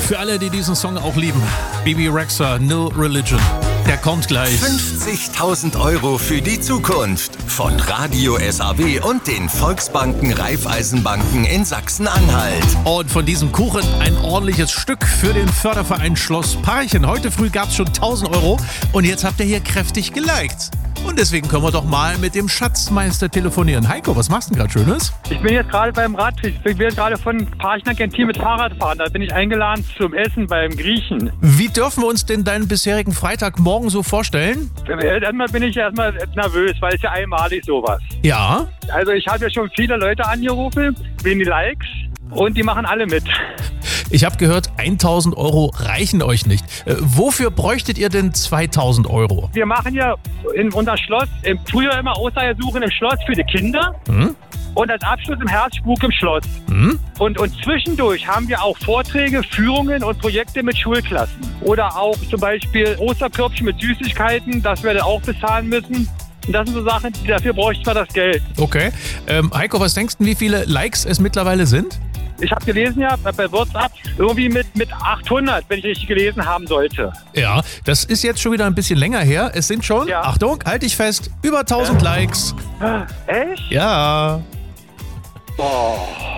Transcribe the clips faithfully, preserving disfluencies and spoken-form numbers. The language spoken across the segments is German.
Für alle, die diesen Song auch lieben. Bebe Rexha, No Religion. Der kommt gleich. fünfzigtausend Euro für die Zukunft. Von Radio S A W und den Volksbanken Raiffeisenbanken in Sachsen-Anhalt. Und von diesem Kuchen ein ordentliches Stück für den Förderverein Schloss Parchen. Heute früh gab es schon tausend Euro und jetzt habt ihr hier kräftig geliked. Und deswegen können wir doch mal mit dem Schatzmeister telefonieren. Heiko, was machst du denn gerade Schönes? Ich bin jetzt gerade beim Rad. Ich bin gerade von Parchen nach Gentil mit Fahrrad fahren. Da bin ich eingeladen zum Essen beim Griechen. Wie dürfen wir uns denn deinen bisherigen Freitagmorgen so vorstellen? Erstmal bin ich erstmal nervös, weil es ja einmalig sowas. Ja. Also ich habe ja schon viele Leute angerufen, wegen die Likes. Und die machen alle mit. Ich habe gehört, tausend Euro reichen euch nicht. Äh, wofür bräuchtet ihr denn zweitausend Euro? Wir machen ja in unser Schloss im Frühjahr immer Ostersuchen im Schloss für die Kinder. Hm? Und als Abschluss im Herzspuk im Schloss. Hm? Und, und zwischendurch haben wir auch Vorträge, Führungen und Projekte mit Schulklassen. Oder auch zum Beispiel Osterkörbchen mit Süßigkeiten, das wir dann auch bezahlen müssen. Und das sind so Sachen, dafür bräuchten wir das Geld. Okay. Ähm, Heiko, was denkst du, wie viele Likes es mittlerweile sind? Ich habe gelesen ja bei WhatsApp irgendwie mit, mit achthundert, wenn ich richtig gelesen haben sollte. Ja, das ist jetzt schon wieder ein bisschen länger her. Es sind schon, ja. Achtung, halt dich fest, über tausend äh. Likes. Echt? Ja. Oh.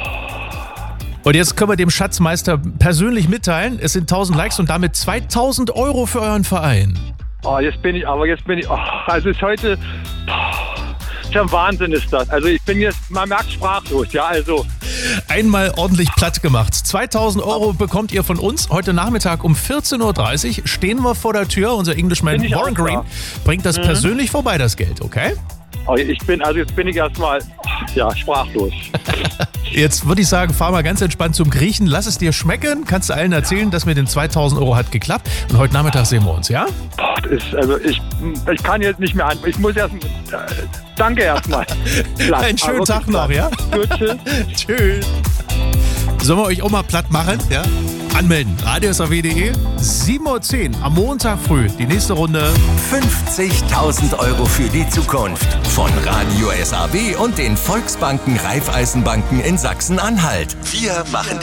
Und jetzt können wir dem Schatzmeister persönlich mitteilen, es sind tausend Likes und damit zweitausend Euro für euren Verein. Oh, jetzt bin ich, aber jetzt bin ich, oh, also ist heute, oh, schon Wahnsinn ist das. Also ich bin jetzt, man merkt, sprachlos, ja, also. Einmal ordentlich platt gemacht. zweitausend Euro bekommt ihr von uns. Heute Nachmittag um vierzehn Uhr dreißig stehen wir vor der Tür. Unser Englishman Warren Green bringt das mhm. persönlich vorbei, das Geld, okay? Oh, ich bin, also jetzt bin ich erstmal, ja, sprachlos. Jetzt würde ich sagen, fahr mal ganz entspannt zum Griechen. Lass es dir schmecken. Kannst du allen erzählen, dass mit den zweitausend Euro hat geklappt. Und heute Nachmittag sehen wir uns, ja? Boah, das ist, also ich, ich kann jetzt nicht mehr an. Ich muss erst, äh, danke erstmal. Einen schönen Tag noch, ja? Gut, tschüss. Tschüss. Sollen wir euch auch mal platt machen, ja? Anmelden. radio s a w punkt de. sieben Uhr zehn am Montag früh. Die nächste Runde. fünfzigtausend Euro für die Zukunft. Von Radio S A W und den Volksbanken Raiffeisenbanken in Sachsen-Anhalt. Wir machen